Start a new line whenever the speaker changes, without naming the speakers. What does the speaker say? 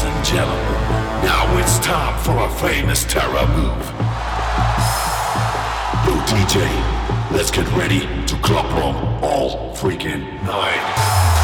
Ladies and gentlemen, now it's time for a famous terror move. Yo DJ, let's get ready to club bomb all freaking night.